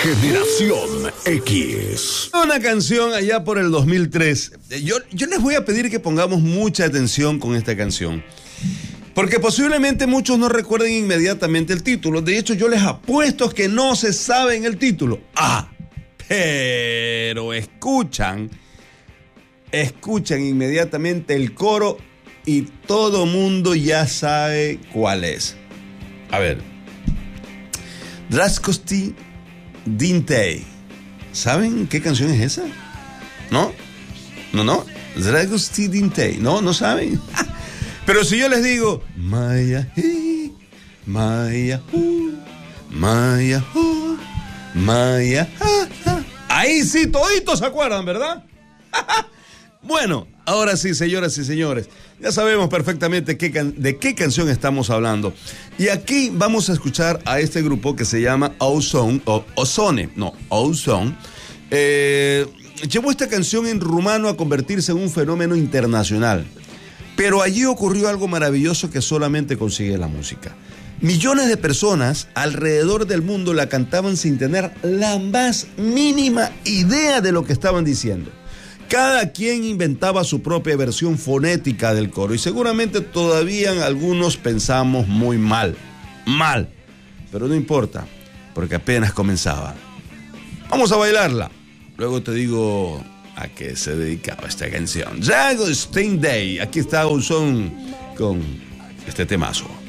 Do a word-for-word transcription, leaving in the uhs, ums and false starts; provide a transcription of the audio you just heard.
Generación X. Una canción allá por el dos mil tres. Yo, yo les voy a pedir que pongamos mucha atención con esta canción, porque posiblemente muchos no recuerden inmediatamente el título. De hecho, yo les apuesto que no se saben el título. Ah, pero escuchan, escuchan inmediatamente el coro y todo mundo ya sabe cuál es. A ver. Draskosti Dintei. ¿Saben qué canción es esa? ¿No? ¿No, no? Draskosti Dintei. ¿No? ¿No saben? Pero si yo les digo Maya, hi, Maya, hu, Maya, hu, Maya, ha, ha. Ahí sí, toditos se acuerdan, ¿verdad? Bueno, ahora sí, señoras y señores, ya sabemos perfectamente qué can- de qué canción estamos hablando. Y aquí vamos a escuchar a este grupo que se llama Ozone, o Ozone, no, Ozone. Eh, llevó esta canción en rumano a convertirse en un fenómeno internacional. Pero allí ocurrió algo maravilloso que solamente consigue la música. Millones de personas alrededor del mundo la cantaban sin tener la más mínima idea de lo que estaban diciendo. Cada quien inventaba su propia versión fonética del coro y seguramente todavía algunos pensamos muy mal, mal, pero no importa, porque apenas comenzaba. Vamos a bailarla, luego te digo a qué se dedicaba esta canción. Dragon Sting Day, aquí está Ozone con este temazo.